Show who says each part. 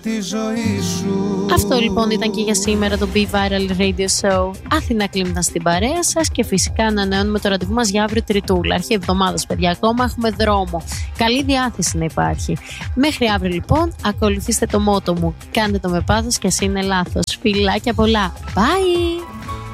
Speaker 1: τη ζωή σου.
Speaker 2: Αυτό λοιπόν ήταν και για σήμερα το Be Viral Radio Show. Αθηνά Κλίμνα στην παρέα σας και φυσικά ανανεώνουμε το ραντεβού μας για αύριο Τριτούλα. Αρχή εβδομάδας, παιδιά, ακόμα έχουμε δρόμο. Καλή διάθεση να υπάρχει. Μέχρι αύριο λοιπόν, ακολουθήστε το μότο μου. Κάντε το με πάθος και ας είναι λάθος. Φιλάκια πολλά. Bye!